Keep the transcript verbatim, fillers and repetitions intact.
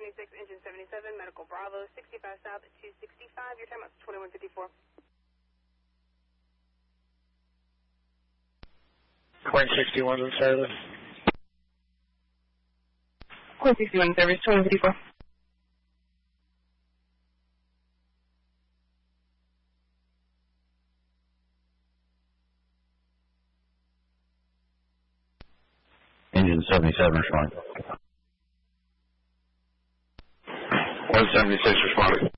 seventy-six, engine seventy-seven, medical Bravo, sixty-five south at two sixty-five. Your time is twenty-one fifty-four. Queen sixty-one in service. Queen sixty-one in service, twenty-one fifty-four. Engine seventy-seven responding. one seventy-six responding.